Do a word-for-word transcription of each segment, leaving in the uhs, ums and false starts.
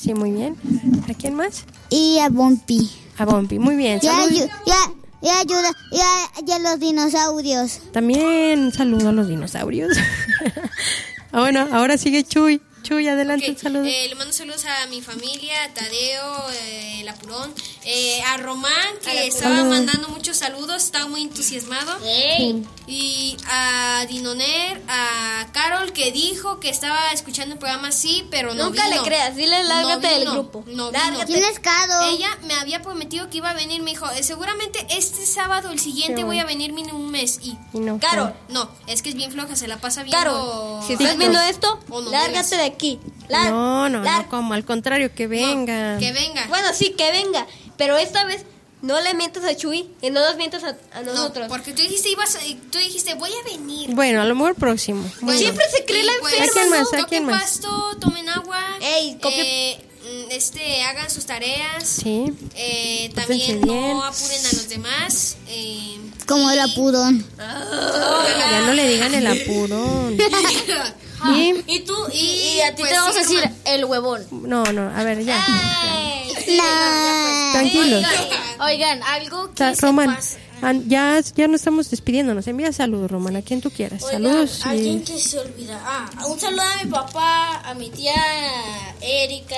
Sí, muy bien. ¿A quién más? Y a Bumpy. A Bumpy, muy bien. Y a, Salud. Yu- y a- y a ayuda, y a, y a los dinosaurios. También un saludo a los dinosaurios. Ah, bueno, ahora sigue Chuy. Chuy, adelante, Okay. un saludo. Eh, le mando saludos a mi familia, a Tadeo, eh, el Apurón, eh, a Román, que estaba Saludos. mandando muchos saludos, estaba muy entusiasmado. ¡Ey! Y a Dinoner, a Carol, que dijo que estaba escuchando el programa, sí, pero no Nunca vino. le creas, dile lárgate No del vino, grupo. No Lárgate. vino. ¿Quién es Cado? Ella me había prometido que iba a venir, me dijo, eh, seguramente este sábado, el siguiente, Sí, voy bueno. a venir mínimo un mes. Y Y no, Caro, no, es que es bien floja, se la pasa viendo... Caro, si estás TikTok viendo esto, o novelas. lárgate de aquí. Lár- No, no, lár- no, como al contrario, que venga. Que venga. Bueno, sí, que venga, pero esta vez no le mientas a Chuy y no nos mientas a, a No, nosotros. porque tú dijiste, ibas a- tú dijiste, voy a venir. Bueno, a lo mejor próximo. Bueno, Siempre se cree Y la pues, enferma, ¿a quién ¿no? más? ¿A Toquen quién más? pasto, tomen agua. Ey, copia- eh, mm, este, hagan sus tareas. sí. Eh, Pórtense también bien. no apuren a los demás. Eh, Como el apurón. Ya no le digan el apurón. Y Y tú, y, Y, y a ti pues, te vamos sí, a decir Román. el huevón. no, no, a ver, ya. Ay, La... Tranquilos. Oigan, algo que Ta- se Román, pasa. an- ya, ya no estamos despidiéndonos. Envía saludos, Román, a quien tú quieras. Oigan, Saludos. y- alguien que se olvida. Ah, un saludo a mi papá, a mi tía Erika,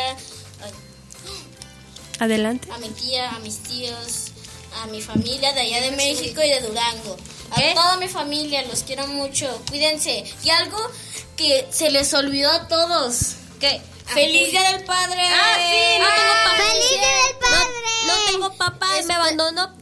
Adelante. a mi tía, a mis tíos, a mi familia de allá de México y de Durango. A ¿Qué? toda mi familia, los quiero mucho. Cuídense. Y algo que se les olvidó a todos. ¿Qué? ¡Feliz Día del Padre! ¡Ah, sí! No tengo papá. ¡Feliz Día del Padre! No, no tengo papá y me abandonó.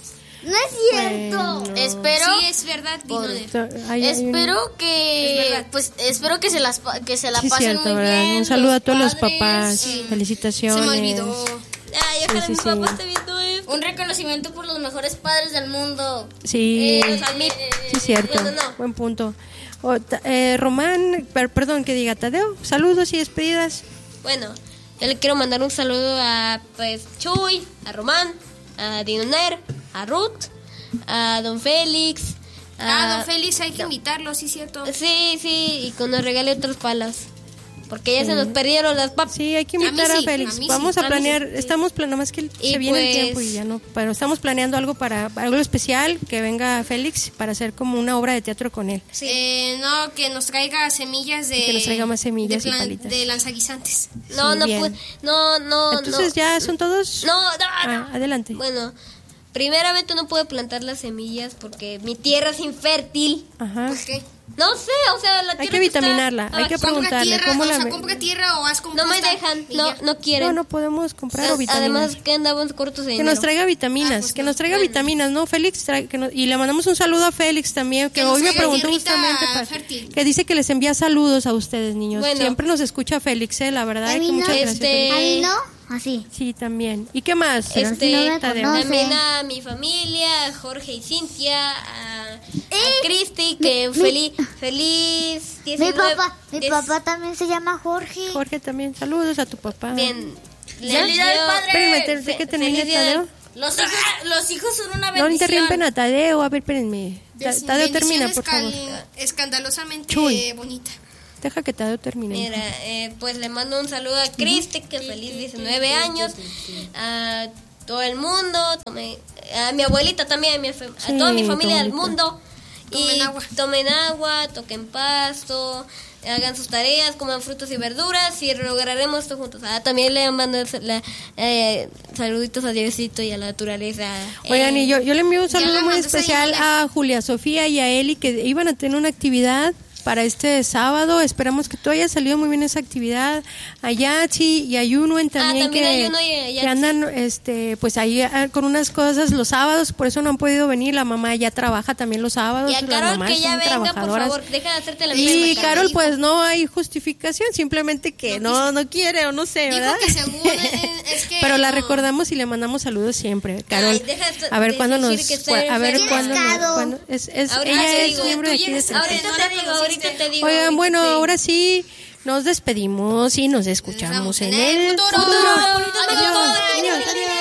No es cierto. Bueno. Espero... sí, es verdad, Dinoner. So- hay- hay un- Espero que Es verdad. pues espero que se las pa- que se la Sí, pasen cierto, muy ¿verdad? bien. Un saludo a todos los padres. papás. Sí. Felicitaciones. Se me olvidó. Ay, ojalá Sí, mi sí, papá sí. esté viendo esto. Un reconocimiento por los mejores padres del mundo. Sí, Eh, los admiro. sí, cierto. Bueno, no. Buen punto. O, ta- eh, Román, per- perdón que diga Tadeo, saludos y despedidas. Bueno, yo le quiero mandar un saludo a pues Chuy, a Román, a Dinoner, a Ruth, a Don Félix. Ah, a- don Félix, hay que invitarlo, sí, cierto. Sí, sí, y que nos regale otras palas. Porque ya se nos perdieron las papas. Sí, hay que A mí invitar a, sí, Félix. a mí sí, Vamos a a mí planear, sí. estamos planeando más que el- Y se viene el pues- tiempo y ya no, pero estamos planeando algo para algo especial que venga Félix para hacer como una obra de teatro con él. Eh, no, que nos traiga semillas de... Que nos traiga más semillas de y palitas. De lanzaguisantes. No, Sí, no, bien. pu- no, no, Entonces no. ya son todos. No, no, Ah, no. adelante. Bueno, primeramente no puedo plantar las semillas porque mi tierra es infértil. Ajá. ¿Qué? No sé, o sea, la tierra Hay que está- vitaminarla, Ah, hay que Compra preguntarle tierra, cómo o la sea, ve- compra tierra o haz composta. No me dejan, y no, ya. no quieren. No, no podemos comprar o vitaminas. Además que andamos cortos de Que dinero. nos traiga vitaminas, Ah, pues que no. nos traiga Bueno. vitaminas, ¿no? Félix, trae- que nos- y le mandamos un saludo a Félix también, que, Que nos hoy me traiga preguntó tierrita justamente, para- fértil. que dice que les envía saludos a ustedes, niños. Bueno. Siempre nos escucha Félix, ¿eh? La verdad, A que mí no. muchas gracias. Este- ¿A mí no? Así. Sí, también. ¿Y qué más? Este, no me Tadeo. conoce. también a mi familia, a Jorge y Cintia, a, a Eh, Cristi, que mi- feliz, feliz Mi diecinueve papá, mi diez- papá también se llama Jorge. Jorge también, saludos a tu papá. Bien. Ya. Les dio- Espérenme, te- fe- que termine feliz día Tadeo. del- Los hijos, los hijos son una No bendición. interrumpen a Tadeo, a ver, espérenme. Ta- Des- Tadeo termina, bendiciones por favor. cal- Escandalosamente Chuy. bonita. Deja que Tadeo termine. Mira, eh, pues le mando un saludo a Cristi, que feliz diecinueve años, a todo el mundo, tome- a mi abuelita también, a, mi fa- a Sí, toda mi tu familia del abuelita. mundo. Tomen y agua. tomen agua, toquen pasto, hagan sus tareas, coman frutas y verduras y lograremos esto juntos. Ah, también le mando la, eh, saluditos a Diosito y a la naturaleza. Oigan, Eh, y yo, yo le envío un ya saludo la muy mandó esa especial llamada. a Julia Sofía y a Eli, que iban a tener una actividad para este sábado. Esperamos que todo haya salido muy bien esa actividad. A Yachi y a Yunuen también, también que, a Yuno y a Yachi. que andan este, pues ahí ah, con unas cosas los sábados, por eso no han podido venir. La mamá ya trabaja también los sábados. y a las Carol mamás que ya son venga, por trabajadoras. favor, deja de hacerte la Y misma. Carol, pues no hay justificación, simplemente que no no quiere o no sé, Dijo ¿verdad? que según eh, es que Pero la no. recordamos y le mandamos saludos siempre, Carol. Ay, deja de- a ver de cuándo nos, decir que está cua- a ver enferma. cuándo, ¿Quién es nos- Caro? cuándo- es, es- Ahorita ella te es digo, miembro de tú aquí de llegas- Central. Ahorita No te la digo, conociste. ahorita te digo. Oigan, ahorita bueno, te digo. ahora sí nos despedimos y nos escuchamos en el futuro. futuro. Futuro. Adiós, adiós, adiós.